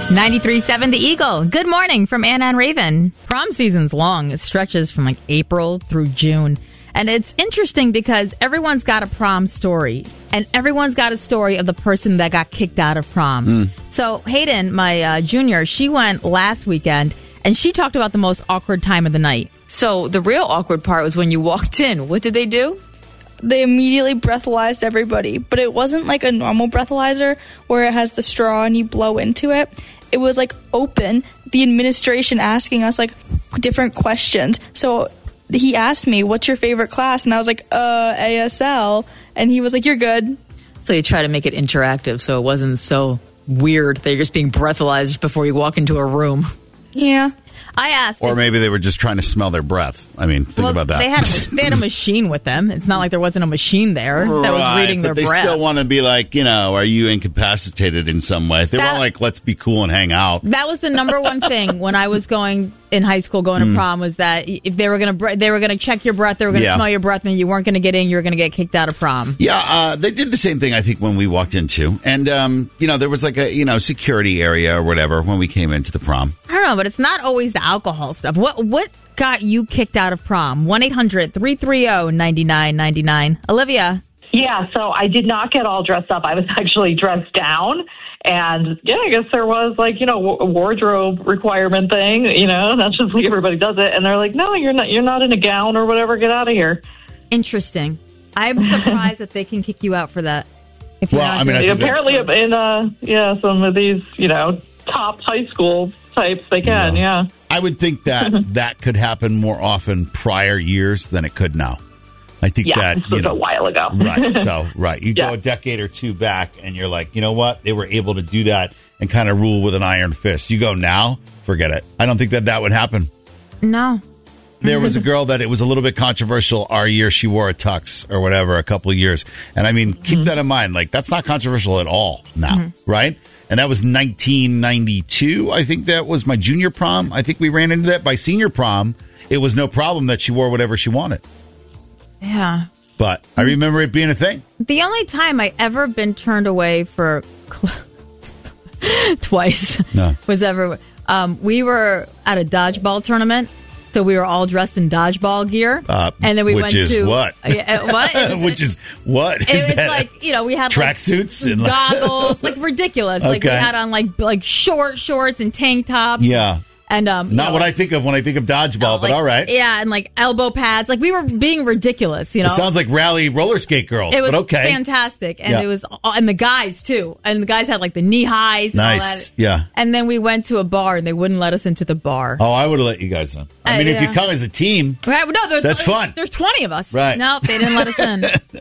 93.7 The Eagle. Good morning from Anna and Raven. Prom season's long. It stretches from like April through June. And it's interesting because everyone's got a prom story. And everyone's got a story of the person that got kicked out of prom. So Hayden, my junior, she went last weekend and she talked about the most awkward time of the night. So the real awkward part was when you walked in. What did they do? They immediately breathalyzed everybody, but it wasn't like a normal breathalyzer where it has the straw and you blow into it. It was like open, the administration asking us like different questions. So he asked me, what's your favorite class? And I was like, ASL. And he was like, you're good. So you try to make it interactive so it wasn't so weird that you're just being breathalyzed before you walk into a room. Yeah. I asked. Or maybe they were just trying to smell their breath. I mean, think about that. They had a machine with them. It's not like there wasn't a machine there that was reading their breath. They still want to be like, are you incapacitated in some way? They weren't like, let's be cool and hang out. That was the number one thing when I was going in high school, going to prom, was that if they were gonna check your breath, they were gonna smell your breath, and you weren't gonna get in, you were gonna get kicked out of prom. Yeah, they did the same thing, I think, when we walked into, and there was like a security area or whatever when we came into the prom. I don't know, but it's not always the alcohol stuff. What got you kicked out of prom? 1-800-330-9999. Olivia. Yeah, so I did not get all dressed up. I was actually dressed down. And, I guess there was, a wardrobe requirement thing, that's just like everybody does it. And they're like, no, you're not in a gown or whatever. Get out of here. Interesting. I'm surprised that they can kick you out for that. If you're apparently in, some of these, top high school types, they can, yeah. I would think that could happen more often prior years than it could now. I think that this was a while ago. Right. You go a decade or two back and you're like, you know what? They were able to do that and kind of rule with an iron fist. You go now, forget it. I don't think that would happen. No. There was a girl that it was a little bit controversial our year. She wore a tux or whatever a couple of years. And I mean, keep that in mind. Like, that's not controversial at all now, right? And that was 1992. I think that was my junior prom. I think we ran into that. By senior prom, it was no problem that she wore whatever she wanted. Yeah. But I remember it being a thing. The only time I ever been turned away for twice was ever we were at a dodgeball tournament. So we were all dressed in dodgeball gear, and then we went to what? What? Which is what? It was like we had tracksuits and goggles, like ridiculous. Okay. Like we had on like short shorts and tank tops. Yeah. And not what I think of when I think of dodgeball, but all right. Yeah, and like elbow pads. Like we were being ridiculous, It sounds like rally roller skate girls. It was but okay. fantastic. And it was, and the guys too. And the guys had like the knee highs and all that. Yeah. And then we went to a bar and they wouldn't let us into the bar. Oh, I would have let you guys in. I mean, if you come as a team, right? No, that's fun. There's 20 of us. Right. No, they didn't let us in.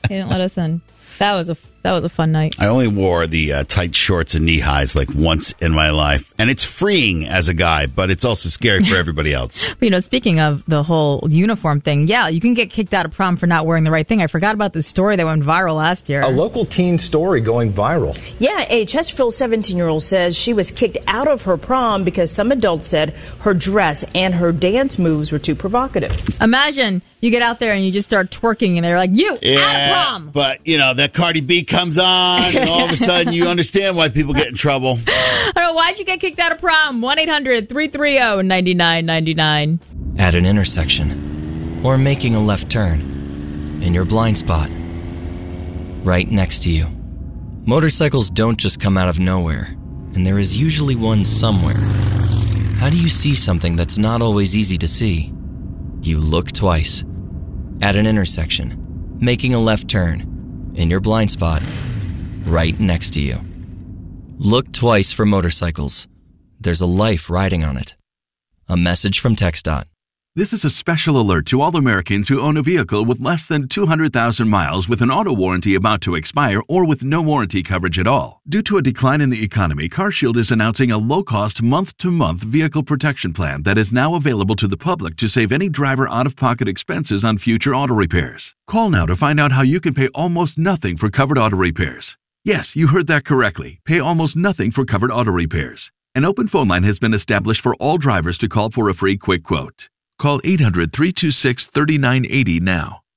That was a fun night. I only wore the tight shorts and knee highs like once in my life. And it's freeing as a guy, but it's also scary for everybody else. Speaking of the whole uniform thing, you can get kicked out of prom for not wearing the right thing. I forgot about this story that went viral last year. A local teen story going viral. Yeah, a Chesterfield 17-year-old says she was kicked out of her prom because some adults said her dress and her dance moves were too provocative. Imagine you get out there and you just start twerking and they're like, out of prom. But, that Cardi B comes on and all of a sudden you understand why people get in trouble. I don't know. Why'd you get kicked out of prom? 1-800-330-9999. At an intersection or making a left turn in your blind spot right next to you. Motorcycles don't just come out of nowhere, and there is usually one somewhere. How do you see something that's not always easy to see? You look twice. At an intersection, making a left turn in your blind spot right next to you. Look twice for motorcycles. There's a life riding on it. A message from TxDOT. This is a special alert to all Americans who own a vehicle with less than 200,000 miles with an auto warranty about to expire or with no warranty coverage at all. Due to a decline in the economy, CarShield is announcing a low-cost month-to-month vehicle protection plan that is now available to the public to save any driver out-of-pocket expenses on future auto repairs. Call now to find out how you can pay almost nothing for covered auto repairs. Yes, you heard that correctly. Pay almost nothing for covered auto repairs. An open phone line has been established for all drivers to call for a free quick quote. Call 800-326-3980 now.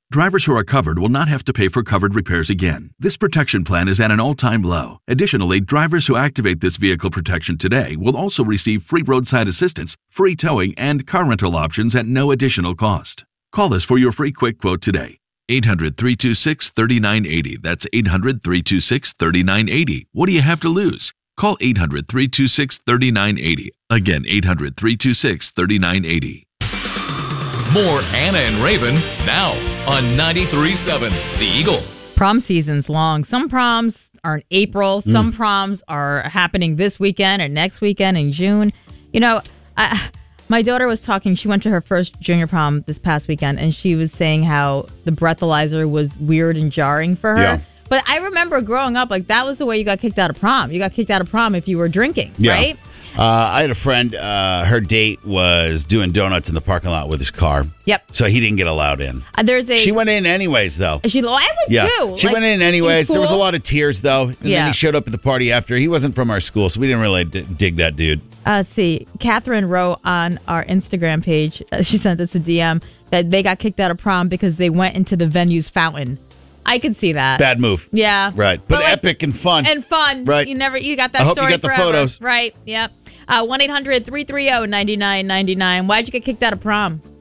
Drivers who are covered will not have to pay for covered repairs again. This protection plan is at an all-time low. Additionally, drivers who activate this vehicle protection today will also receive free roadside assistance, free towing, and car rental options at no additional cost. Call us for your free quick quote today. 800-326-3980. That's 800-326-3980. What do you have to lose? Call 800-326-3980. Again, 800-326-3980. More Anna and Raven now on 93.7 The Eagle. Prom season's long. Some proms are in April. Some proms are happening this weekend or next weekend in June. You know, my daughter was talking. She went to her first junior prom this past weekend, and she was saying how the breathalyzer was weird and jarring for her. Yeah. But I remember growing up, like, that was the way you got kicked out of prom. You got kicked out of prom if you were drinking, right? I had a friend, her date was doing donuts in the parking lot with his car. Yep. So he didn't get allowed in. She went in anyways, though. I would too. She went in anyways. Cool. There was a lot of tears, though. And then he showed up at the party after. He wasn't from our school, so we didn't really dig that dude. Let's see. Catherine wrote on our Instagram page, she sent us a DM, that they got kicked out of prom because they went into the venue's fountain. I could see that. Bad move. Yeah. Right. But like, epic and fun. And fun. Right. You got that I hope story you got the forever. photos. Right. Yep. 1-800-330-9999. Why'd you get kicked out of prom?